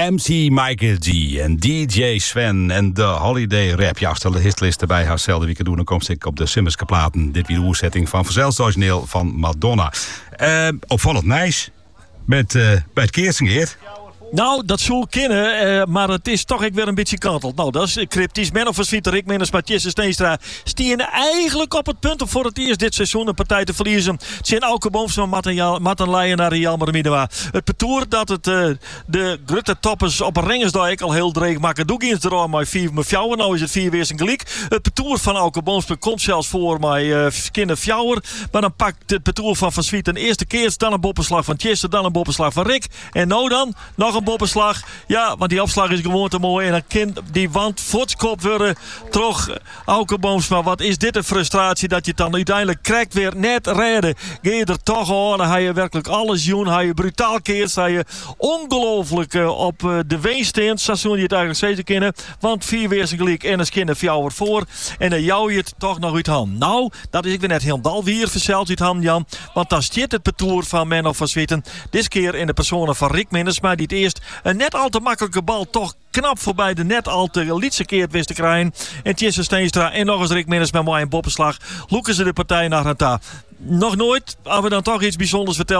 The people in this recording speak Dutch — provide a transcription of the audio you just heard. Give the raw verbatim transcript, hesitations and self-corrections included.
M C Michael G en D J Sven en de Holiday Rap. Ja, stel de hitlist erbij herstelde week doen, dan komt ik op de Simmerske platen. Dit weer de oerzetting van Verzelfs origineel van Madonna. Uh, opvallend nice met, uh, bij het Keersengeert. Nou, dat zou kennen, uh, maar het is toch ik weer een beetje kanteld. Nou, dat is cryptisch. Men of Sviet, Rick Minnes, Mathies Steenstra stien eigenlijk op het punt om voor het eerst dit seizoen een partij te verliezen. Het zijn Auke Boomsma, Martin Leijen naar Real Madrid. Het betoer dat het uh, de grote toppers op een Rengersdijk al heel dreig maken. Doe eens er al maar vier met fjouwer. Nou is het vier weer zijn gelijk. Het betoer van Auke Boomsma komt zelfs voor mij uh, kinder fjouwer. Maar dan pakt het betoer van Van Sviet een eerste keer. Dan een boppenslag van Tjesse, dan een boppenslag van Rick. En nou dan, nog een boppenslag. Ja, want die opslag is gewoon te mooi. En dan kind die wand voortskop worden. Toch, Auke Boomsma, wat is dit een frustratie dat je het dan uiteindelijk krijgt weer net redden. Ga je er toch aan, dan ga je werkelijk alles doen. Ga je brutaal keert, ga je ongelooflijk uh, op uh, de weensteent. Seizoen die het eigenlijk steeds kennen. Want vier weer zijn gelijk en een skinner fjouwer voor. En dan jou je het toch nog uit hand. Nou, dat is ik weer net heel dal weer verzeld uit hand, Jan. Want dan stiert het betoer van Menno van Swieten. Dit keer in de personen van Rick Minnesma, die het eerst een net al te makkelijke bal toch knap voorbij de net al te lietse keert wist te krijgen. En Tjesse Steenstra en nog eens Rick Minnes met mooi een boppenslag. Loeken ze de partij naar het ta. Nog nooit, als we dan toch iets bijzonders vertellen.